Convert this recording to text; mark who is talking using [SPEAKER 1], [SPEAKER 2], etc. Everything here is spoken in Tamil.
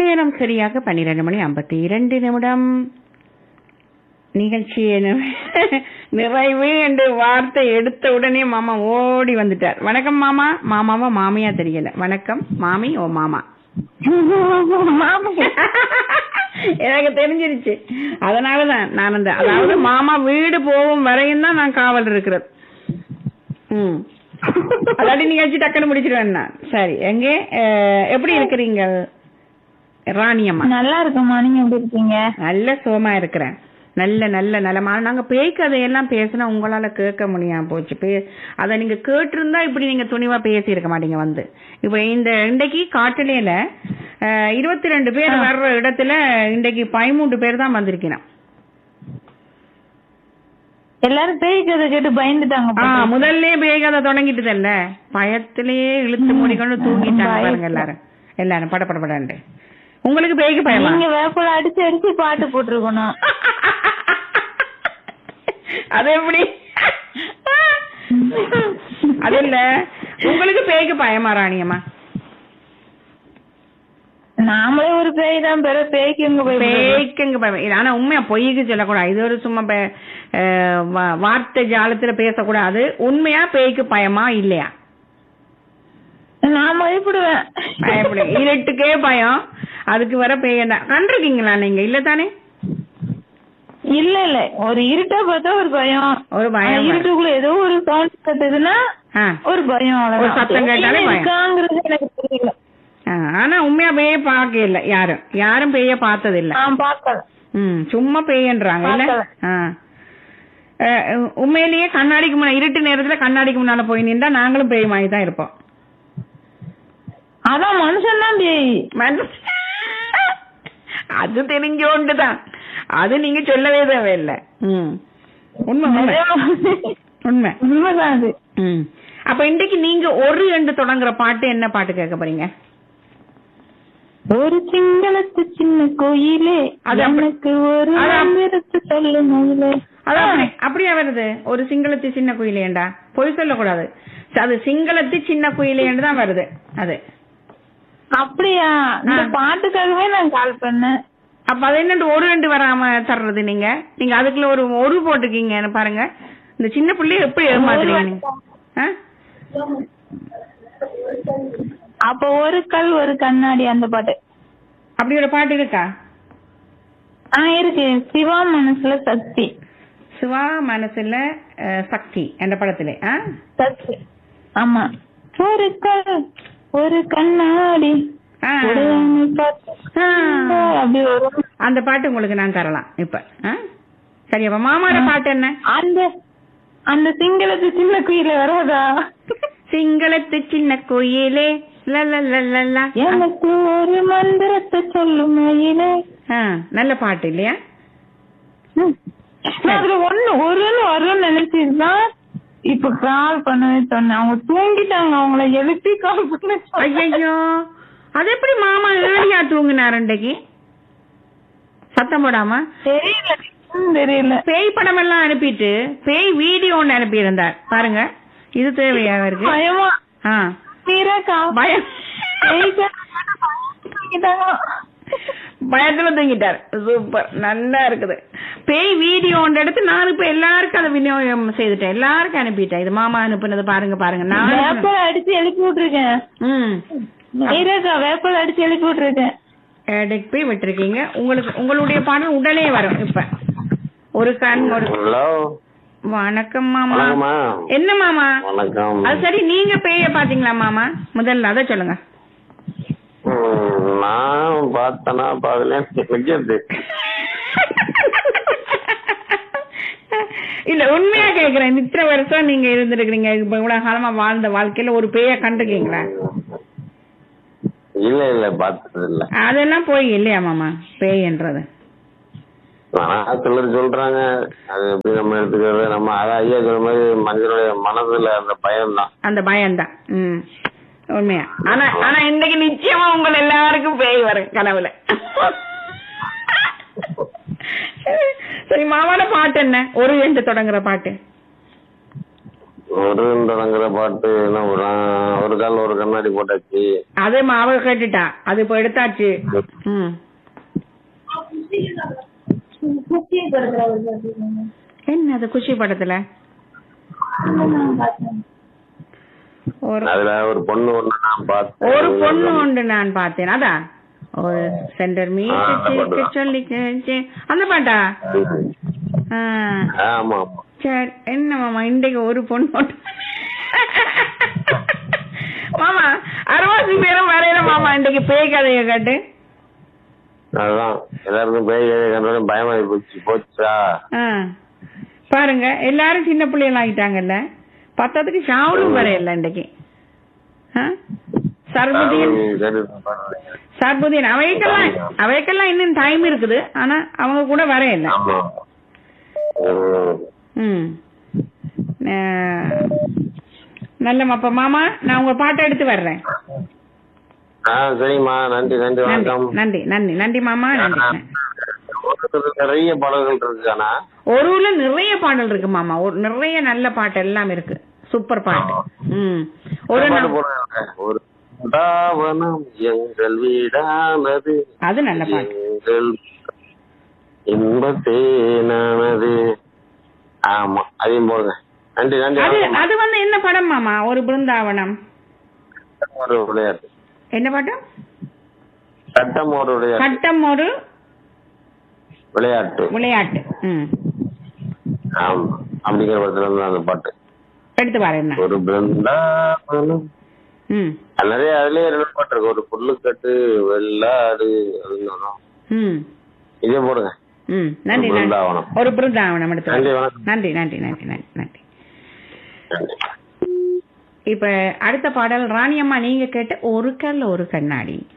[SPEAKER 1] நேரம் சரியாக 12:52. நிகழ்ச்சி நிறைவு என்று வார்த்தை எடுத்த உடனே மாமா ஓடி வந்துட்டார். வணக்கம் மாமா. மாமாவா மாமியா தெரியல. வணக்கம் மாமி. ஓ மாமா. எனக்கு தெரிஞ்சிருச்சு. அதனாலதான் நான் அதாவது மாமா வீடு போகும் வரையும் தான் நான் காவல் இருக்கிறது. அதாடி நிகழ்ச்சி டக்குன்னு முடிச்சிருவேன் நான். சரி, எங்கே எப்படி இருக்கிறீங்க ராணியம்மா?
[SPEAKER 2] நல்லா இருக்குமா, நீங்க எப்படி இருக்கீங்க?
[SPEAKER 1] நல்ல சுகமா இருக்கிறேன். நல்ல நல்ல நலமா. நாங்க பேய் கதையெல்லாம் பேசினா உங்களால கேட்க முடியாம போச்சு. அத நீங்க கேட்டிருந்தா இப்படி நீங்க துணிவா பேசி இருக்க மாட்டீங்க. வந்து இப்ப இன்றைக்கு காட்டுலையில 22 பேர் வர்ற இடத்துல இன்றைக்கு 13 பேர் தான் வந்திருக்கணும்.
[SPEAKER 2] எல்லாரும் பேய் கதை கேட்டு பயந்துட்டாங்க.
[SPEAKER 1] முதல்ல பேய் கதை தொடங்கிட்டுதல்ல, பயத்திலேயே இழுத்து மூடிக்கொண்டு தூங்கிட்டாங்க பாருங்க எல்லாரும் படப்படப்படாண்டு. உங்களுக்கு பேய்க்கு பயமா?
[SPEAKER 2] நீங்க வேப்பல அடிச்சு அடிச்சு பாட்டு போட்டுருக்கணும்.
[SPEAKER 1] அது எப்படி? அது இல்ல, உங்களுக்கு பேய்க்கு பயமா ராணியம்மா?
[SPEAKER 2] நாமளே ஒரு பேய் தான், பேய்க்குங்க
[SPEAKER 1] பயம். ஆனா உண்மையா பொய்க்கு சொல்லக்கூடாது. இது ஒரு சும்மா வார்த்தை ஜாலத்துல பேசக்கூடாது. உண்மையா பேய்க்கு பயமா இல்லையா?
[SPEAKER 2] நான் பயப்படுவேன்.
[SPEAKER 1] இருட்டுக்கே பயம், அதுக்கு வர பேயண்டா. கண்டிருக்கீங்களா நீங்க? இல்ல தானே?
[SPEAKER 2] இல்ல இல்ல, ஒரு இருட்டா பார்த்தா ஒரு பயம். இருட்டுக்குள்ள ஏதோ ஒரு சவுண்ட் கட்டுதுன்னா ஒரு பயம்.
[SPEAKER 1] ஒரு சத்தம் கேட்டாலே
[SPEAKER 2] பயம்ங்கிறது எனக்கு தெரியல.
[SPEAKER 1] ஆனா உண்மையா பேய பாக்க இல்ல யாரும் பேய பார்த்தது இல்ல.
[SPEAKER 2] பாக்கல.
[SPEAKER 1] சும்மா பேயன்றாங்க இல்ல. உண்மையிலேயே கண்ணாடிக்கு முன்னாடி இருட்டு நேரத்துல கண்ணாடிக்கு முன்னால போய் நின்றா நாங்களும் பேய் மாதிரி தான் இருப்போம்.
[SPEAKER 2] அதான் மனுஷன் தான் பேய்.
[SPEAKER 1] அது தெரிஞ்சோண்டுதான். அது நீங்க சொல்லவே தேவையில்லை. உண்மை உண்மை
[SPEAKER 2] உண்மைதான் அது.
[SPEAKER 1] அப்ப இன்றைக்கு நீங்க ஒரு என்று தொடங்குற பாட்டு என்ன பாட்டு கேட்க போறீங்க?
[SPEAKER 2] ஒரு சிங்களத்து சின்ன கோயிலே எனக்கு ஒரு சொல்லு மயிலே.
[SPEAKER 1] அப்படியா வருது? ஒரு சிங்களத்து சின்ன குயிலேண்டா? பொய் சொல்லக்கூடாது. அது சிங்களத்து சின்ன குயிலேன்னு தான் வருது. அது
[SPEAKER 2] அப்படியா? இந்த பாட்டுக்காகவே நான் கால் பண்ணேன்.
[SPEAKER 1] அப்ப அது என்ன ஒரு ரெண்டு வராம தர்றது? நீங்க அதுக்குள்ள ஒரு போட்டுக்கீங்க பாருங்க. இந்த சின்ன பிள்ளைய எப்படி ஏமாத்துறீங்க?
[SPEAKER 2] அப்ப ஒரு கல் ஒரு கண்ணாடி அந்த பாட்டு.
[SPEAKER 1] அப்படி ஒரு பாட்டு இருக்கா?
[SPEAKER 2] இருக்கு. சிவா மனசுல சக்தி.
[SPEAKER 1] சிவா மனசுல சக்தி என்ற படத்திலே
[SPEAKER 2] சக்தி. ஆமா. ஒரு கல் ஒரு கண்ணாடி அந்த
[SPEAKER 1] பாட்டு உங்களுக்கு நான் தரலாம் இப்ப. சரி, அப்ப மாமாட பாட்டு என்ன?
[SPEAKER 2] அந்த சிங்களத்து சின்ன குயிலே வராதா?
[SPEAKER 1] சிங்களத்து சின்ன குயிலே
[SPEAKER 2] எனக்கு ஒரு மந்திரத்தை சொல்லும் மயிலே.
[SPEAKER 1] நல்ல பாட்டு இல்லையா?
[SPEAKER 2] அதுல ஒன்னு வரும்னு நினைச்சிருந்தான். இப்ப கால் பண்ணவே சொன்னேன். அவங்க தூங்கிட்டாங்க. அவங்கள எழுப்பி கால் பண்ண.
[SPEAKER 1] ஐயோ, அது எப்படி மாமா ஏழியா தூங்கினார் இன்றைக்கு சத்தம் போடாம?
[SPEAKER 2] தெரியல.
[SPEAKER 1] பேய் படம் எல்லாம் அனுப்பிட்டு பேய் வீடியோ ஒண்ணு அனுப்பி இருந்தார் பாருங்க. இது தேவையா இருக்கு?
[SPEAKER 2] பயமா?
[SPEAKER 1] பயத்துல தூங்கிட்டார். சூப்பர், நல்லா இருக்குது. பேய் வீடியோ ஒன்று எடுத்து நான் இப்ப எல்லாருக்கும் அதை விநியோகம் செய்துட்டேன். எல்லாருக்கும் அனுப்பிட்டேன். இது மாமா அனுப்புனது பாருங்க. நான்
[SPEAKER 2] வேப்பல அடிச்சு எழுப்பி விட்டுருக்கேன். வேப்பல அடிச்சு எழுப்பி விட்டுருக்கேன்.
[SPEAKER 1] எடுப்பி விட்டுருக்கீங்க. உங்களுடைய பாடல் உடனே வரும். இப்ப ஒரு கண் ஒரு. வணக்கம் மாமா. என்ன மாமா? அது சரி, நீங்க பேய பாத்தீங்களா மாமா? முதல்ல அத சொல்லுங்க.
[SPEAKER 3] நான் பார்த்தனா
[SPEAKER 1] இல்ல, உண்மையா கேக்குறேன். இத்தனை வருஷம் நீங்க இருந்திருக்கீங்க, இப்ப இவ்வளவு காலமா வாழ்ந்த வாழ்க்கையில ஒரு பேய கண்டிருக்கீங்களா?
[SPEAKER 3] இல்ல பார்த்தது இல்ல.
[SPEAKER 1] அதெல்லாம் போய் இல்லையா மாமா பேயன்றது?
[SPEAKER 3] சிலர் சொல்றாங்க. அது எப்படி நம்ம எடுத்துக்கிறது? நம்ம அதான் ஐயா சொல்ற மாதிரி மனிதனுடைய மனதுல அந்த பயம்தான்.
[SPEAKER 1] அந்த பயம்தான் உண்மையா. ஆனா இன்னைக்கு நிச்சயமா உங்களை எல்லாருக்கும் பேய் வரும் கனவுல. சரி, மாமாட பாட்டு என்ன? ஒரு என்று தொடங்குற பாட்டு.
[SPEAKER 3] ஒருங்கிற பாட்டு என்ன ஒரு கால் ஒரு கண்ணாடி போட்டாச்சு.
[SPEAKER 1] அது அவ கேட்டுட்டா, அது இப்ப எடுத்தாச்சு. என்ன அது குஷி படத்துல
[SPEAKER 3] அதுல ஒரு பொண்ணு ஒண்ணு நான் பார்த்தேன்.
[SPEAKER 1] ஒரு பொண்ணு ஒன்று நான் பார்த்தேன். அதான் ஒரு சென்டர் மீட்டு சொல்லி அந்த பாட்டா?
[SPEAKER 3] ஆமா.
[SPEAKER 1] சரி, என்ன மாமா இன்றைக்கு ஒரு பொண்ணு மாமா அறுபது பேரும் வரையில மாமா இன்றைக்கு பேய் கதைய கேட்டு.
[SPEAKER 3] அதுதான் எல்லாருக்கும் பேய் கதையை கண்டாலும் பயமாயி போச்சா.
[SPEAKER 1] பாருங்க எல்லாரும் சின்ன பிள்ளைகள் ஆகிட்டாங்கல்ல. பத்தத்துக்கு ஷாவலும் வரையில இன்றைக்கு. சர்புதீன் அவைக்கெல்லாம் இன்னும் டைம் இருக்குது. ஆனா அவங்க கூட வரையில. நல்ல அப்ப மாமா நான் உங்க பாட்டை எடுத்து வர்றேன்.
[SPEAKER 3] சரிம்மா, நன்றி நன்றி வணக்கம்.
[SPEAKER 1] நன்றி நன்றி நன்றி மாமா. நன்றி.
[SPEAKER 3] நிறைய பாடல்கள் இருக்கு.
[SPEAKER 1] ஒரு ஊர்ல நிறைய பாடல் இருக்கு மாமா. ஒரு நிறைய நல்ல பாட்டு எல்லாம் இருக்கு. சூப்பர் பாட்டு. ஒரு
[SPEAKER 3] எங்கள் வீடானது
[SPEAKER 1] அது நல்ல பாட்டு.
[SPEAKER 3] இன்பத்தேனானது. ஆமா, அதையும் போடுங்க. நன்றி நன்றி.
[SPEAKER 1] அது வந்து என்ன படம் மாமா? ஒரு பிருந்தாவனம்
[SPEAKER 3] ஒரு விளையாட்டு.
[SPEAKER 1] என்ன பாட்டு?
[SPEAKER 3] சட்டம் ஒரு விளையாட்டு.
[SPEAKER 1] சட்டம் ஒரு
[SPEAKER 3] விளையாட்டு.
[SPEAKER 1] விளையாட்டு.
[SPEAKER 3] ஆமா, அப்படிங்கிற படத்துல இருந்து அந்த பாட்டு
[SPEAKER 1] எடுத்து பாருங்க.
[SPEAKER 3] ஒரு பிருந்தாவனம். நிறைய அதுலயே ரெண்டு பாட்டு இருக்கு. ஒரு புல்லுக்கட்டு வெள்ளாடு அப்படின்னு. இதே போடுங்க.
[SPEAKER 1] நன்றி. ஒரு பிருந்தாவனம் எடுத்து. நன்றி நன்றி நன்றி நன்றி நன்றி. இப்ப அடுத்த பாடல் ராணியம்மா நீங்க கேட்ட ஒரு கல்ல ஒரு கண்ணாடி.